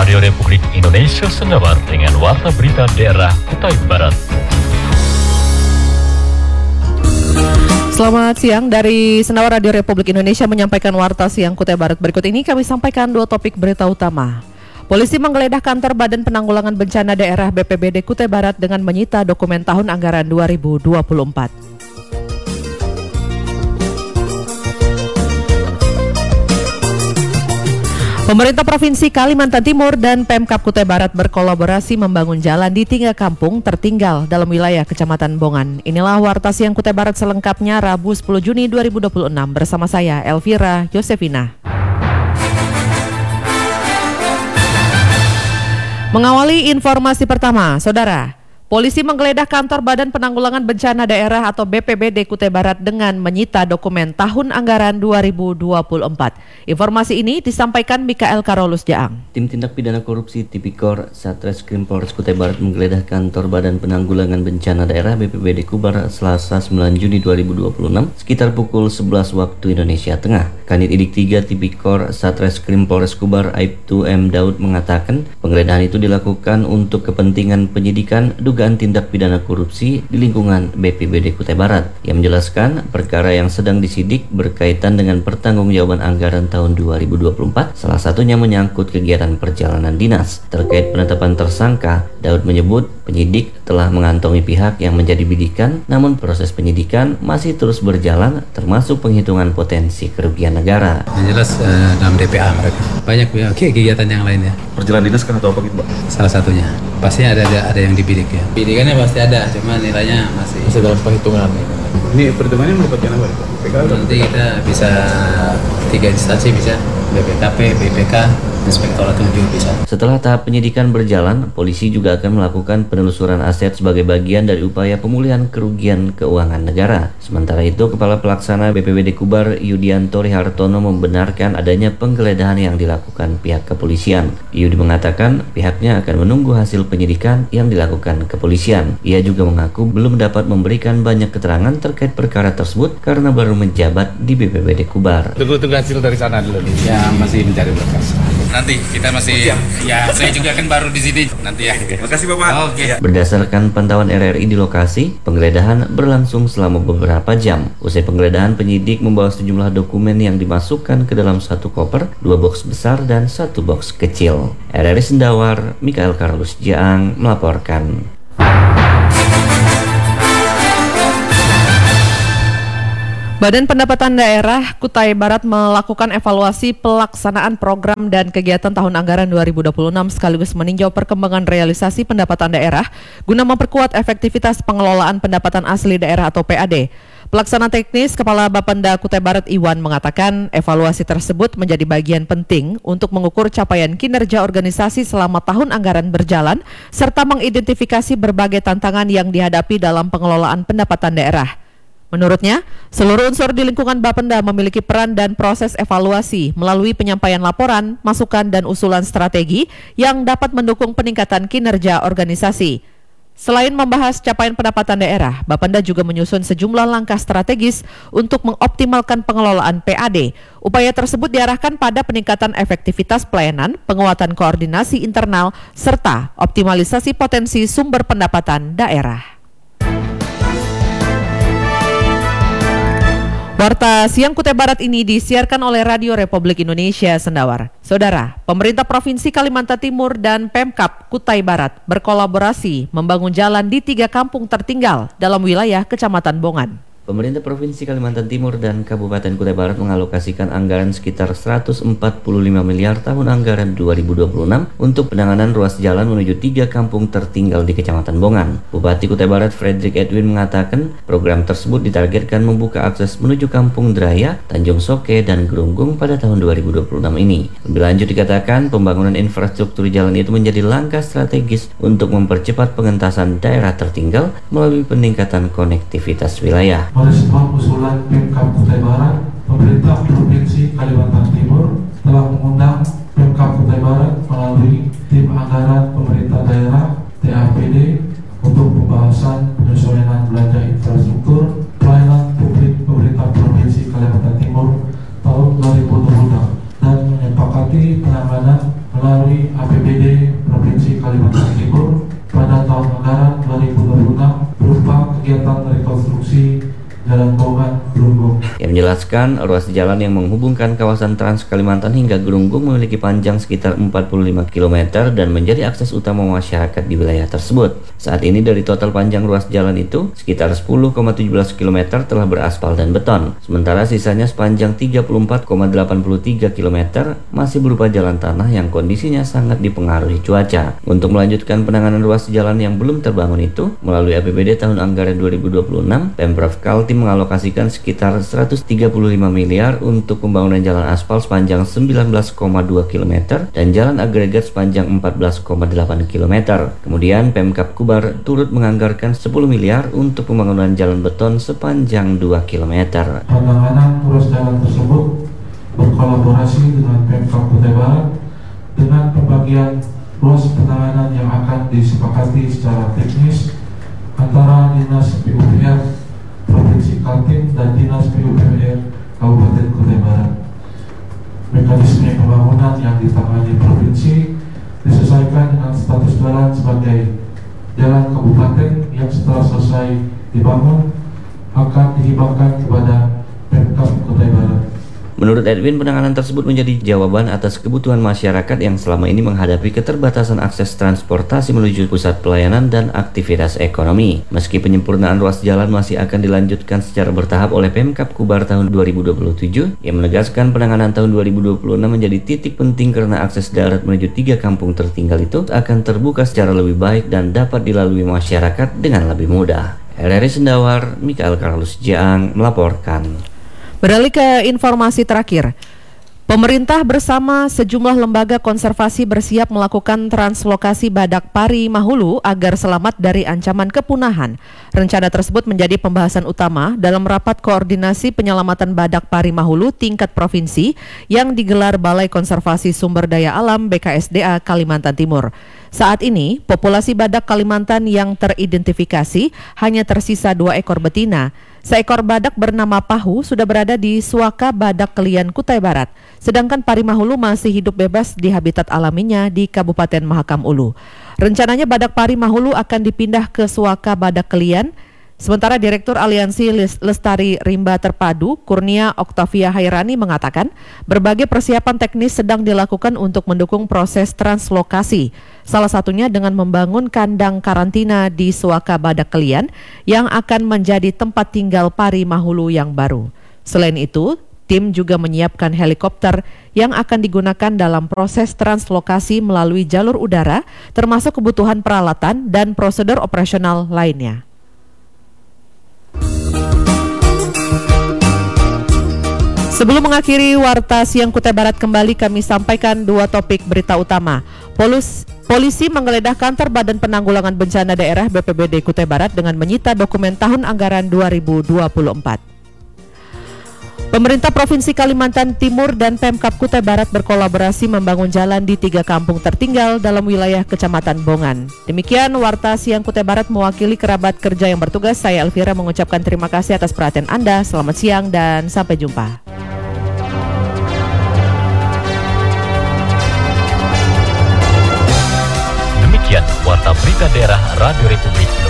Radio Republik Indonesia Senabar dengan Warta Berita Daerah Kutai Barat. Selamat siang, dari Senabar Radio Republik Indonesia menyampaikan Warta Siang Kutai Barat. Berikut ini kami sampaikan 2 topik berita utama. Polisi menggeledah kantor Badan Penanggulangan Bencana Daerah BPBD Kutai Barat dengan menyita dokumen tahun anggaran 2024. Pemerintah Provinsi Kalimantan Timur dan Pemkab Kutai Barat berkolaborasi membangun jalan di 3 kampung tertinggal dalam wilayah Kecamatan Bongan. Inilah Warta Siang Kutai Barat selengkapnya Rabu 10 Juni 2026 bersama saya Elvira Yosefina. Mengawali informasi pertama, Saudara. Polisi menggeledah kantor Badan Penanggulangan Bencana Daerah atau BPBD Kutai Barat dengan menyita dokumen tahun anggaran 2024. Informasi ini disampaikan Mikael Karolus Jaang. Tim Tindak Pidana Korupsi Tipikor Satreskrim Polres Kutai Barat menggeledah kantor Badan Penanggulangan Bencana Daerah BPBD Kubar Selasa 9 Juni 2026 sekitar pukul 11 waktu Indonesia Tengah. Kanit Idik 3 Tipikor Satreskrim Polres Kubar Aibtu M. Daud mengatakan penggeledahan itu dilakukan untuk kepentingan penyidikan dugaan tindak pidana korupsi di lingkungan BPBD Kutai Barat. Yang menjelaskan perkara yang sedang disidik berkaitan dengan pertanggungjawaban anggaran tahun 2024, salah satunya menyangkut kegiatan perjalanan dinas. Terkait penetapan tersangka, Daud menyebut penyidik telah mengantongi pihak yang menjadi bidikan, namun proses penyidikan masih terus berjalan termasuk penghitungan potensi kerugian negara. Yang jelas dalam DPA mereka banyak kegiatan yang lainnya. Perjalanan dinas kan atau apa gitu, Pak? Salah satunya. Pastinya ada yang dibidik ya. Bidikannya pasti ada, cuma nilainya masih dalam perhitungan. Ini perhitungannya melibatkan apa, Pak? PKL? Nanti kita bisa 3 instansi bisa, BPKP, BPK, Inspektorat juga bisa. Setelah tahap penyidikan berjalan, polisi juga akan melakukan penelusuran aset sebagai bagian dari upaya pemulihan kerugian keuangan negara. Sementara itu, Kepala Pelaksana BPBD Kubar Yudianto Rihartono membenarkan adanya penggeledahan yang dilakukan pihak kepolisian. Yudi mengatakan pihaknya akan menunggu hasil penyidikan yang dilakukan kepolisian. Ia juga mengaku belum dapat memberikan banyak keterangan terkait perkara tersebut karena baru menjabat di BPBD Kubar. Tunggu hasil dari sana dulu. Ya, masih mencari berkas. Nanti kita masih, ya saya juga kan baru di sini nanti ya. Terima kasih Bapak. Oke. Berdasarkan pantauan RRI di lokasi, penggeledahan berlangsung selama beberapa jam. Usai penggeledahan, penyidik membawa sejumlah dokumen yang dimasukkan ke dalam 1 koper, 2 box besar dan 1 box kecil. RRI Sendawar, Mikael Karolus Jaang melaporkan. Badan Pendapatan Daerah Kutai Barat melakukan evaluasi pelaksanaan program dan kegiatan tahun anggaran 2026 sekaligus meninjau perkembangan realisasi pendapatan daerah guna memperkuat efektivitas pengelolaan pendapatan asli daerah atau PAD. Pelaksana teknis Kepala Bapenda Kutai Barat Iwan mengatakan evaluasi tersebut menjadi bagian penting untuk mengukur capaian kinerja organisasi selama tahun anggaran berjalan serta mengidentifikasi berbagai tantangan yang dihadapi dalam pengelolaan pendapatan daerah. Menurutnya, seluruh unsur di lingkungan Bapenda memiliki peran dan proses evaluasi melalui penyampaian laporan, masukan, dan usulan strategi yang dapat mendukung peningkatan kinerja organisasi. Selain membahas capaian pendapatan daerah, Bapenda juga menyusun sejumlah langkah strategis untuk mengoptimalkan pengelolaan PAD. Upaya tersebut diarahkan pada peningkatan efektivitas pelayanan, penguatan koordinasi internal, serta optimalisasi potensi sumber pendapatan daerah. Warta Siang Kutai Barat ini disiarkan oleh Radio Republik Indonesia Sendawar. Saudara, pemerintah Provinsi Kalimantan Timur dan Pemkab Kutai Barat berkolaborasi membangun jalan di 3 kampung tertinggal dalam wilayah Kecamatan Bongan. Pemerintah Provinsi Kalimantan Timur dan Kabupaten Kutai Barat mengalokasikan anggaran sekitar 145 miliar tahun anggaran 2026 untuk penanganan ruas jalan menuju 3 kampung tertinggal di Kecamatan Bongan. Bupati Kutai Barat Frederick Edwin mengatakan program tersebut ditargetkan membuka akses menuju Kampung Draya, Tanjung Soke, dan Gerunggung pada tahun 2026 ini. Lebih lanjut dikatakan pembangunan infrastruktur jalan itu menjadi langkah strategis untuk mempercepat pengentasan daerah tertinggal melalui peningkatan konektivitas wilayah. Merespon usulan Pemkab Kutai Barat, pemerintah Provinsi Kalimantan Timur telah mengundang Pemkab Kutai Barat melalui tim anggaran pemerintah daerah TAPD untuk pembahasan penyesuaian belanja infrastruktur pelayanan publik pemerintah Provinsi Kalimantan Timur tahun 2026 dan menyepakati penanganan melalui APBD Provinsi Kalimantan Timur pada tahun anggaran 2026 berupa kegiatan rekonstruksi Jalan Bongan Grunggung. Yang menjelaskan ruas jalan yang menghubungkan kawasan Trans Kalimantan hingga Grunggung memiliki panjang sekitar 45 km dan menjadi akses utama masyarakat di wilayah tersebut. Saat ini dari total panjang ruas jalan itu, sekitar 10,17 km telah beraspal dan beton. Sementara sisanya sepanjang 34,83 km masih berupa jalan tanah yang kondisinya sangat dipengaruhi cuaca. Untuk melanjutkan penanganan ruas jalan yang belum terbangun itu, melalui APBD tahun anggaran 2026, Pemprov Kaltim mengalokasikan sekitar 135 miliar untuk pembangunan jalan aspal sepanjang 19,2 km dan jalan agregat sepanjang 14,8 km. Kemudian Pemkab Kubar turut menganggarkan 10 miliar untuk pembangunan jalan beton sepanjang 2 km. Penanganan ruas jalan tersebut berkolaborasi dengan Pemkab Kutai Barat dengan pembagian ruas penanganan yang akan disepakati secara teknis antara Dinas PUPR Provinsi Kaltim dan Dinas PUPR Kabupaten Kutai Barat. Mekanisme pembangunan yang ditangani provinsi disesuaikan dengan status jalan sebagai jalan kabupaten yang setelah selesai dibangun akan dihibahkan kepada Pemkab Kutai Barat. Menurut Edwin, penanganan tersebut menjadi jawaban atas kebutuhan masyarakat yang selama ini menghadapi keterbatasan akses transportasi menuju pusat pelayanan dan aktivitas ekonomi. Meski penyempurnaan ruas jalan masih akan dilanjutkan secara bertahap oleh Pemkab Kubar tahun 2027, yang menegaskan penanganan tahun 2026 menjadi titik penting karena akses darat menuju 3 kampung tertinggal itu akan terbuka secara lebih baik dan dapat dilalui masyarakat dengan lebih mudah. RRI Sendawar, Mikael Carlos Jaang melaporkan. Beralih ke informasi terakhir, pemerintah bersama sejumlah lembaga konservasi bersiap melakukan translokasi badak pari Mahulu agar selamat dari ancaman kepunahan. Rencana tersebut menjadi pembahasan utama dalam rapat koordinasi penyelamatan badak pari Mahulu tingkat provinsi yang digelar Balai Konservasi Sumber Daya Alam BKSDA Kalimantan Timur. Saat ini, populasi badak Kalimantan yang teridentifikasi hanya tersisa 2 ekor betina. Seekor badak bernama Pahu sudah berada di Suaka Badak Kelian Kutai Barat, sedangkan pari Mahulu masih hidup bebas di habitat alaminya di Kabupaten Mahakam Ulu. Rencananya badak pari Mahulu akan dipindah ke Suaka Badak Kelian. Sementara Direktur Aliansi Lestari Rimba Terpadu, Kurnia Oktavia Hairani mengatakan, berbagai persiapan teknis sedang dilakukan untuk mendukung proses translokasi. Salah satunya dengan membangun kandang karantina di Suaka Badak Kelian yang akan menjadi tempat tinggal pari Mahulu yang baru. Selain itu, tim juga menyiapkan helikopter yang akan digunakan dalam proses translokasi melalui jalur udara, termasuk kebutuhan peralatan dan prosedur operasional lainnya. Sebelum mengakhiri Warta Siang Kutai Barat, kembali kami sampaikan 2 topik berita utama. Polisi menggeledah kantor Badan Penanggulangan Bencana Daerah BPBD Kutai Barat dengan menyita dokumen tahun anggaran 2024. Pemerintah Provinsi Kalimantan Timur dan Pemkab Kutai Barat berkolaborasi membangun jalan di 3 kampung tertinggal dalam wilayah Kecamatan Bongan. Demikian Warta Siang Kutai Barat, mewakili kerabat kerja yang bertugas, saya Elvira mengucapkan terima kasih atas perhatian Anda. Selamat siang dan sampai jumpa. Demikian Warta Berita Daerah Radio Republik